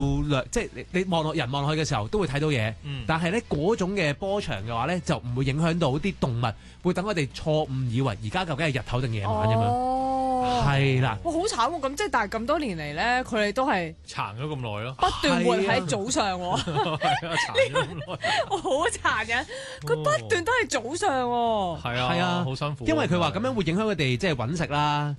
即係你望落人望落去嘅時候都會睇到嘢，但係咧嗰種嘅波長嘅話咧就唔會影響到啲動物，會等我哋錯誤以為而家究竟係日頭定夜晚咁樣，係啦。 哇，好慘喎！咁即係但係咁多年嚟咧，佢哋都係殘咗咁耐咯， 不斷活喺早上喎。 係啊，殘咗咁耐， 我好殘忍，佢不斷都係早上喎。 係啊，好辛苦。 因為佢話咁樣會影響佢哋即係揾食啦，